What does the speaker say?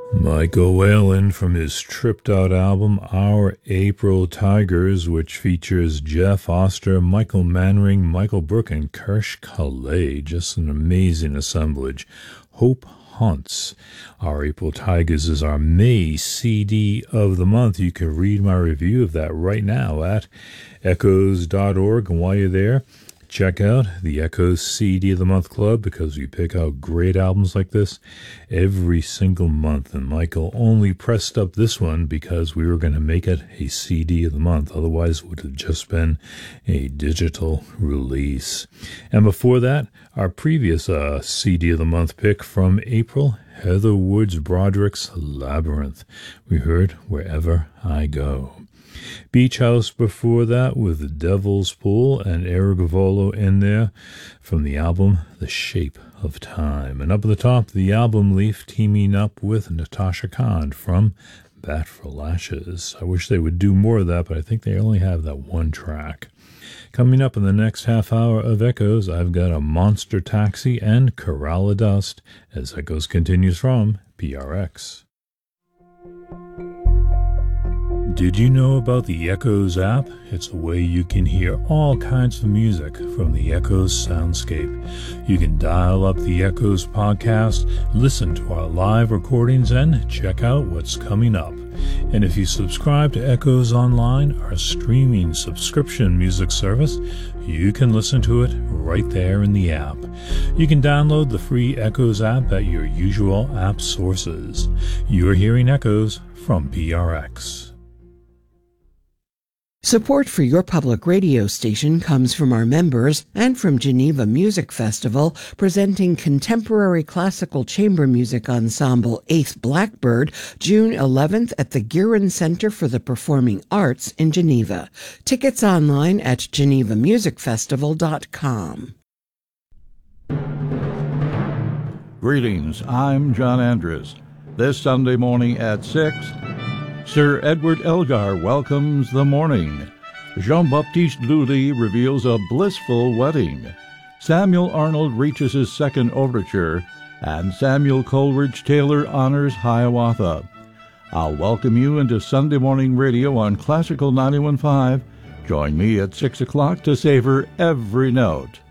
Michael Whalen from his Tripped Out album, Our April Tigers, which features Jeff Oster, Michael Manring, Michael Brook, and Kirsch Calais. Just an amazing assemblage. Hope Haunts. Our April Tigers is our May CD of the month. You can read my review of that right now at echoes.org. And while you're there, check out the Echoes CD of the Month Club, because we pick out great albums like this every single month. And Michael only pressed up this one because we were going to make it a CD of the month. Otherwise, it would have just been a digital release. And before that, our previous CD of the Month pick from April, Heather Woods Broderick's Labyrinth. We heard Wherever I Go. Beach House before that with Devil's Pool and Eric Volo in there from the album The Shape of Time. And up at the top, the album Leaf teaming up with Natasha Khan from Bat for Lashes. I wish they would do more of that, but I think they only have that one track. Coming up in the next half hour of Echoes, I've got a Monster Taxi and Corral of Dust as Echoes continues from PRX. Did you know about the Echoes app? It's a way you can hear all kinds of music from the Echoes soundscape. You can dial up the Echoes podcast, listen to our live recordings, and check out what's coming up. And if you subscribe to Echoes Online, our streaming subscription music service, you can listen to it right there in the app. You can download the free Echoes app at your usual app sources. You're hearing Echoes from PRX. Support for your public radio station comes from our members and from Geneva Music Festival, presenting contemporary classical chamber music ensemble Eighth Blackbird, June 11th at the Guerin Center for the Performing Arts in Geneva. Tickets online at genevamusicfestival.com. Greetings, I'm John Andrews. This Sunday morning at 6, Sir Edward Elgar welcomes the morning. Jean-Baptiste Lully reveals a blissful wedding. Samuel Arnold reaches his second overture, and Samuel Coleridge Taylor honors Hiawatha. I'll welcome you into Sunday morning radio on Classical 91.5. Join me at 6 o'clock to savor every note.